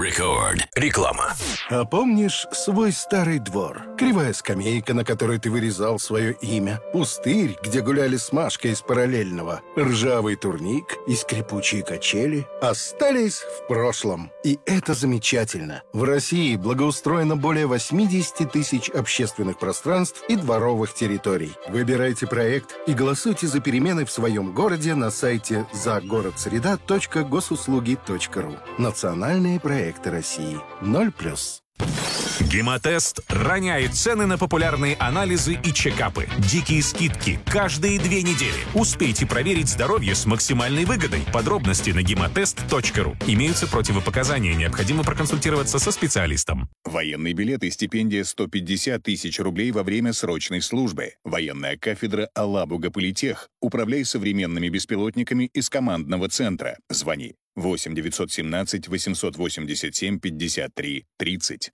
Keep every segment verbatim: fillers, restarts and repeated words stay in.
Рекорд. Реклама. А помнишь свой старый двор? Кривая скамейка, на которой ты вырезал свое имя. Пустырь, где гуляли с Машкой из параллельного. Ржавый турник и скрипучие качели остались в прошлом. И это замечательно. В России благоустроено более восемьдесят тысяч общественных пространств и дворовых территорий. Выбирайте проект и голосуйте за перемены в своем городе на сайте загородсреда точка госуслуги точка ру. Национальные проекты России. ноль плюс. Гемотест роняет цены на популярные анализы и чекапы. Дикие скидки каждые две недели. Успейте проверить здоровье с максимальной выгодой. Подробности на гемотест точка ру. Имеются противопоказания. Необходимо проконсультироваться со специалистом. Военный билет и стипендия сто пятьдесят тысяч рублей во время срочной службы. Военная кафедра Алабуга-Политех. Управляй современными беспилотниками из командного центра. Звони восемь девятьсот семнадцать восемьсот восемьдесят семь пятьдесят три тридцать.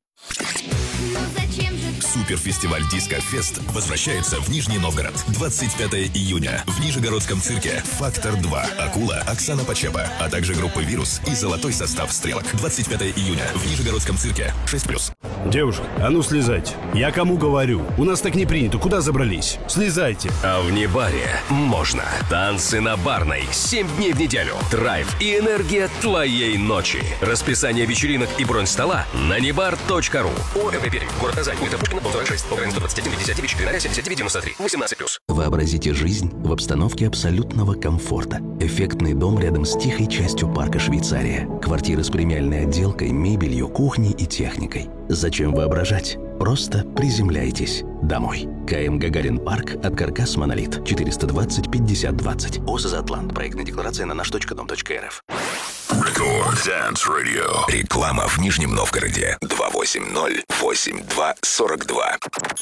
Суперфестиваль Диско Фест возвращается в Нижний Новгород. двадцать пятого июня в Нижегородском цирке «Фактор два». Акула, Оксана Почепа, а также группа «Вирус» и золотой состав «Стрелок». двадцать пятого июня в Нижегородском цирке шесть плюс. Девушка, а ну слезайте. Я кому говорю? У нас так не принято. Куда забрались? Слезайте. А в Небаре можно. Танцы на Барной. Семь дней в неделю. Драйв и энергия твоей ночи. Расписание вечеринок и бронь стола на небар точка ру. ОМВ Пермь. Город Казань. Улица Пушкина, дом сорок шесть. Украина сто двадцать один пятьдесят девять четыре семьдесят девять девяносто три. восемнадцать плюс. Вообразите жизнь в обстановке абсолютного комфорта. Эффектный дом рядом с тихой частью парка Швейцария. Квартиры с премиальной отделкой, мебелью, кухней и техникой. Зачем воображать? Просто приземляйтесь домой. КМ Гагарин Парк от Каркас Монолит. четыреста двадцать пятьдесят двадцать. ОСЗ Атлант. Проектная декларация на наш точка дом точка эр эф. Рекорд Dance Radio. Реклама в Нижнем Новгороде. два восемь ноль восемь два сорок два.